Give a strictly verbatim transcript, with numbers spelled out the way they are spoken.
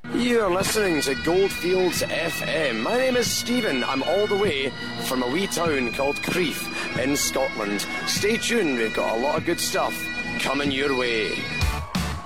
You're listening to Goldfields F M. My name is Stephen. I'm all the way from a wee town called Crieff in Scotland. Stay tuned, we've got a lot of good stuff coming your way.